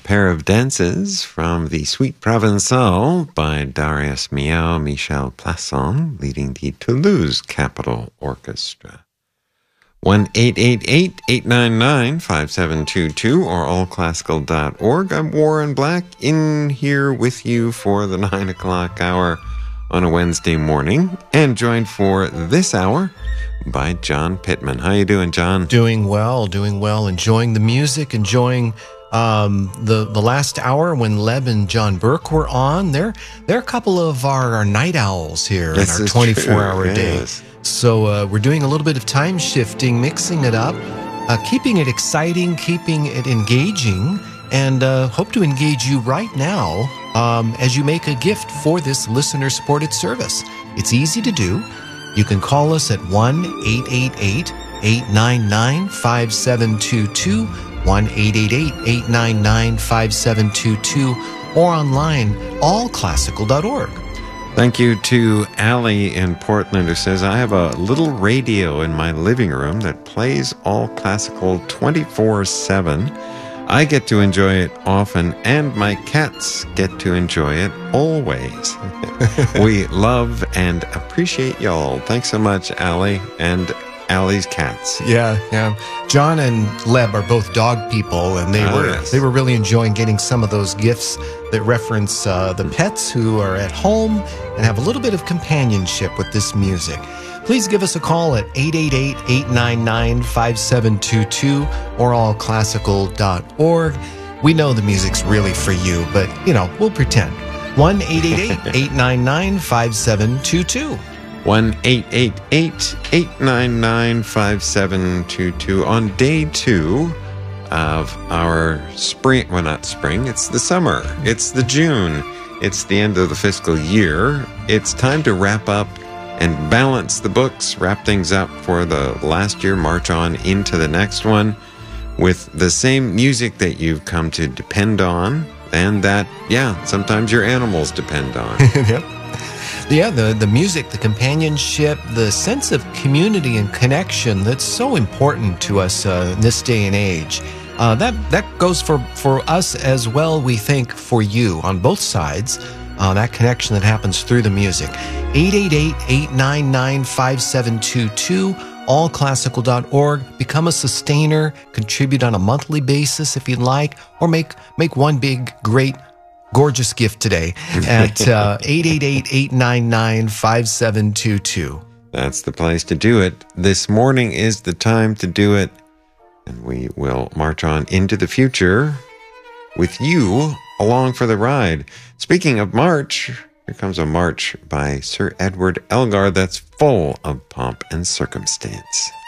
pair of dances from the Suite Provençale by Darius Milhaud, Michel Plasson, leading the Toulouse Capitol Orchestra. 1-888-899-5722 or allclassical.org. I'm Warren Black, in here with you for the 9 o'clock hour on a Wednesday morning, and joined for this hour by John Pittman. How you doing, John? Doing well. Enjoying the music, enjoying the last hour when Leb and John Burke were on. They're a couple of our night owls here in our 24-hour day. Yes. So we're doing a little bit of time shifting, mixing it up, keeping it exciting, keeping it engaging, and hope to engage you right now as you make a gift for this listener-supported service. It's easy to do. You can call us at 1-888-899-5722, 1-888-899-5722, or online, allclassical.org. Thank you to Allie in Portland, who says, I have a little radio in my living room that plays all classical 24/7. I get to enjoy it often, and my cats get to enjoy it always. We love and appreciate y'all. Thanks so much, Allie and Allie's cats. Yeah. John and Leb are both dog people, and they were really enjoying getting some of those gifts that reference the pets who are at home and have a little bit of companionship with this music. Please give us a call at 888-899-5722 or allclassical.org. We know the music's really for you, but, we'll pretend. 1-888-899-5722. 1-888-899-5722 on day 2 of our spring. Well, not spring, it's the summer. It's the June. It's the end of the fiscal year. It's time to wrap up and balance the books, wrap things up for the last year, march on into the next one with the same music that you've come to depend on and that, sometimes your animals depend on. Yep. Yeah, the music, the companionship, the sense of community and connection that's so important to us in this day and age. That goes for us as well, we think, for you on both sides. That connection that happens through the music. 888-899-5722, allclassical.org. Become a sustainer, contribute on a monthly basis if you'd like, or make one big, great, gorgeous gift today at 888-899-5722. That's the place to do it. This morning is the time to do it, and we will march on into the future with you along for the ride. Speaking of march, here comes a march by Sir Edward Elgar that's full of pomp and circumstance.